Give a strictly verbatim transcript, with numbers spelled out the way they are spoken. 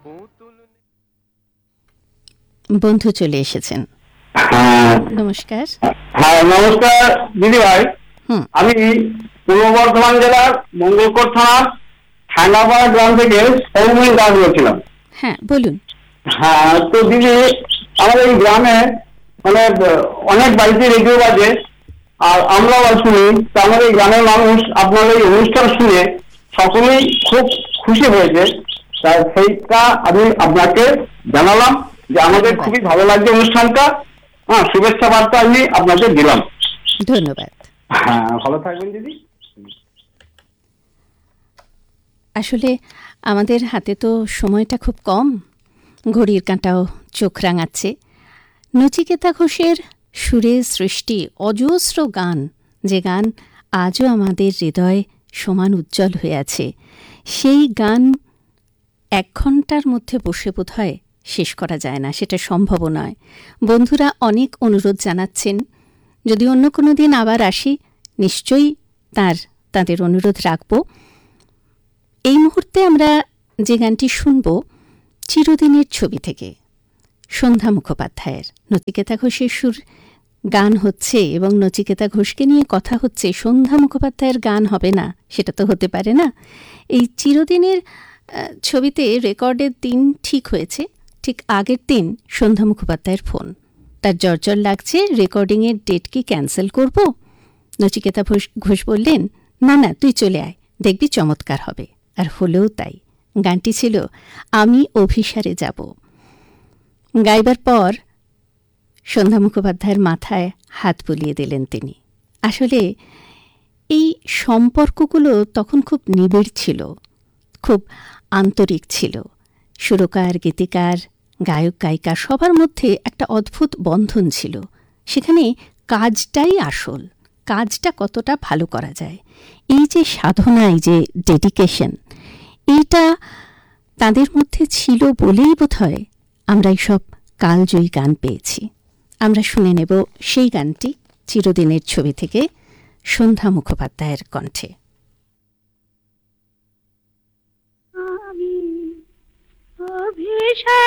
বন্ধু চলে এসেছেন। নমস্কার। হ্যাঁ নমস্কার দিদি ভাই। আমি পূর্ব বর্ধমান জেলার মঙ্গলকোট থানার ঠান্ডাপাড়া গ্রাম থেকে সৌমিন দাস বলছিলাম। হ্যাঁ বলুন। হ্যাঁ তো দিদি, আমাদের এই গ্রামে মানে অনেক বাড়িতে রেডিও বাজে আর আমরাও শুনি। তো আমাদের এই গ্রামের মানুষ আপনার এই অনুষ্ঠান শুনে সকলেই খুব খুশি হয়েছে। তাই সেইটা আমি আপনাকে জানালাম যে আমাদের খুবই ভালো লাগছে অনুষ্ঠানটা। হ্যাঁ, শুভেচ্ছা বার্তা আমি আপনাকে দিলাম। ধন্যবাদ। হ্যাঁ, ভালো থাকবেন দিদি। আসলে আমাদের হাতে তো সময়টা খুব কম, ঘড়ির কাঁটাও চোখ রাঙাচ্ছে। নচিকেতা ঘোষের সুরে সৃষ্টি অজস্র গান, যে গান আজও আমাদের হৃদয়ে সমান উজ্জ্বল হয়ে আছে, সেই গান এক ঘন্টার মধ্যে বসে বোধ হয় শেষ করা যায় না, সেটা সম্ভব নয়। বন্ধুরা অনেক অনুরোধ জানাচ্ছেন, যদি অন্য কোনো দিন আবার আসি নিশ্চয়ই তার তাদের অনুরোধ রাখব। এই মুহূর্তে আমরা যে গানটি শুনব চিরদিনের ছবি থেকে, সন্ধ্যা মুখোপাধ্যায়ের। নচিকেতা ঘোষের সুর গান হচ্ছে এবং নচিকেতা ঘোষকে নিয়ে কথা হচ্ছে, সন্ধ্যা মুখোপাধ্যায়ের গান হবে না, সেটা তো হতে পারে না। এই চিরদিনের ছবিতে রেকর্ডের দিন ঠিক হয়েছে, ঠিক আগের দিন সন্ধ্যা মুখোপাধ্যায়ের ফোন, তার জ্বর লাগছে, রেকর্ডিংয়ের ডেট কি ক্যান্সেল করব? নচিকেতা ঘোষ বললেন, না না তুই চলে আয়, দেখবি চমৎকার হবে। আর হলেও তাই। গানটি ছিল আমি অভিসারে যাব। গাইবার পর সন্ধ্যা মুখোপাধ্যায়ের মাথায় হাত বুলিয়ে দিলেন তিনি। আসলে এই সম্পর্কগুলো তখন খুব নিবিড় ছিল, খুব আন্তরিক ছিল। সুরকার, গীতিকার, গায়ক গায়িকা সবার মধ্যে একটা অদ্ভুত বন্ধন ছিল। সেখানে কাজটাই আসল, কাজটা কতটা ভালো করা যায়, এই যে সাধনা, এই যে ডেডিকেশন, এইটা তাদের মধ্যে ছিল বলেই বোধহয় আমরা এইসব কালজয়ী গান পেয়েছি। আমরা শুনে নেব সেই গানটি চিরদিনের ছবি থেকে, সন্ধ্যা মুখোপাধ্যায়ের কণ্ঠে। অভিসারে